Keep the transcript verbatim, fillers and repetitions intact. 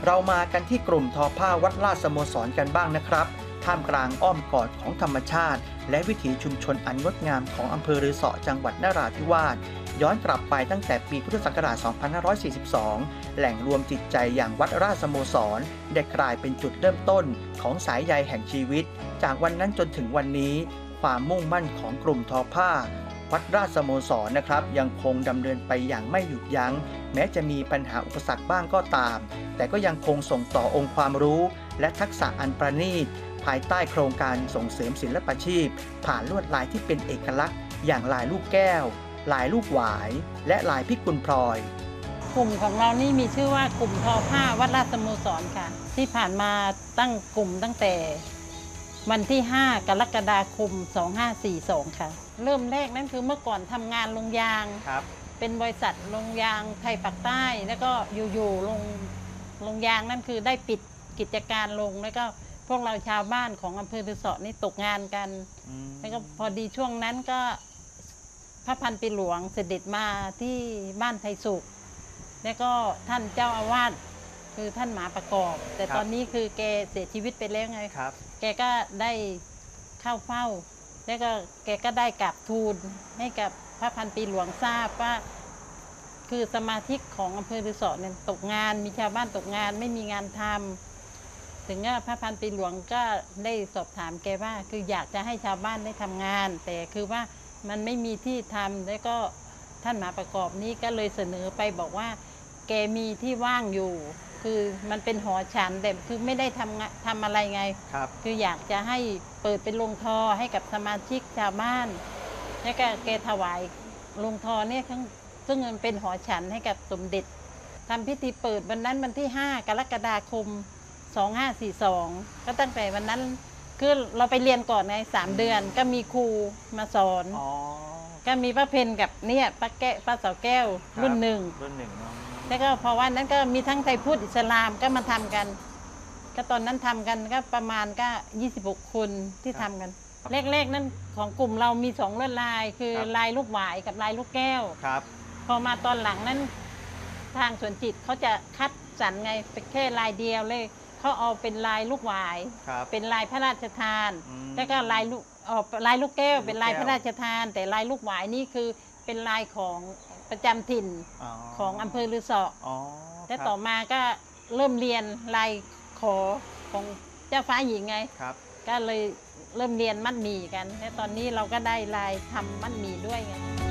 เรามากันที่กลุ่มทอผ้าวัดลาดสโมสรกันบ้างนะครับท่ามกลางอ้อมกอดของธรรมชาติและวิถีชุมชนอันงดงามของอำเภอรือเสาะจังหวัดนราธิวาสย้อนกลับไปตั้งแต่ปีพุทธศักราช สองพันห้าร้อยสี่สิบสอง แหล่งรวมจิตใจอย่างวัดราชสโมสรได้กลายเป็นจุดเริ่มต้นของสายใยแห่งชีวิตจากวันนั้นจนถึงวันนี้ความมุ่งมั่นของกลุ่มทอผ้าวัดราชสโมสรนะครับยังคงดำเนินไปอย่างไม่หยุดยัง้งแม้จะมีปัญหาอุปสรรคบ้างก็ตามแต่ก็ยังคงส่งต่อองค์ความรู้และทักษะอันประณีตภายใต้โครงการส่งเสริมศิลปาชีพผ่านลวดลายที่เป็นเอกลักษณ์อย่างลายลูกแก้วลายลูกหวายและลายพิกุลพลอยกลุ่มของเรานี่มีชื่อว่ากลุ่มทอผ้าวัดราชสโมสรค่ะที่ผ่านมาตั้งกลุ่มตั้งแต่วันที่ห้ากรกฎาคมสองพันห้าร้อยสี่สิบสองค่ะเริ่มแรกนั่นคือเมื่อก่อนทำงานโรงยางครับเป็นบริษัทโรงยางไทยปากใต้แล้วก็อยู่ๆโรงโรงยางนั่นคือได้ปิดกิจการลงแล้วก็พวกเราชาวบ้านของอำเภอรือเสาะนี่ตกงานกันแล้วก็พอดีช่วงนั้นก็พระพันปีหลวงเสด็จมาที่บ้านไทยสุขแล้วก็ท่านเจ้าอาวาสคือท่านหมาประกอบแต่ตอนนี้คือแกเสียชีวิตไปแล้วไงครับแกก็ได้เข้าเฝ้าแล้วก็แกก็ได้กราบทูลให้กับพระพันปีหลวงทราบว่าคือสมาชิกของอำเภอรือเสาะเนี่ยตกงานมีชาวบ้านตกงานไม่มีงานทำถึงว่าพระพันปีหลวงก็ได้สอบถามแกว่าคืออยากจะให้ชาวบ้านได้ทำงานแต่คือว่ามันไม่มีที่ทำแล้วก็ท่านหมาประกอบนี้ก็เลยเสนอไปบอกว่าแกมีที่ว่างอยู่คือมันเป็นหอฉันแต่คือไม่ได้ทำทำอะไรไงครับคืออยากจะให้เปิดเป็นโรงทอให้กับสมาชิกชาวบ้านแล้วก็แกถวายโรงทอเนี่ยทั้งซึ่งมันเป็นหอฉันให้กับสมเด็จทำพิธีเปิดวันนั้นวันที่ห้ากรกฎาคมสองพันห้าร้อยสี่สิบสองก็ตั้งแต่วันนั้นคือเราไปเรียนก่อนในสามเดือนก็มีครูมาสอนก็มีป้าเพนกับเนี่ยป้าแก้ป้าสาวแก้วรุ่นหนึ่งรุ่นหนึ่งแล้วก็พอวันนั้นก็มีทั้งไทยพุทธอิสลามก็มาทำกันก็ตอนนั้นทำกันก็ประมาณก็ยี่สิบหกคนที่ทำกันแรกๆนั้นของกลุ่มเรามีสองลวดลายคือลายลูกหวายกับลายลูกแก้วครับพอมาตอนหลังนั้นทางสวนจิตเขาจะคัดสรรไงเป็นแค่ลายเดียวเลยเขาเอาเป็นลายลูกหวายเป็นลายพระราชทานแล้วก็ลายลูกออกลายลูกแก้วเป็นลายพระราชทานแต่ลายลูกหวายนี่คือเป็นลายของประจำถิ่นของอำเภอรือเสาะและต่อมาก็เริ่มเรียนลายขอของเจ้าฟ้าหญิงไงก็เลยเริ่มเรียนมัดหมี่กันและตอนนี้เราก็ได้ลายทำมัดหมี่ด้วยไง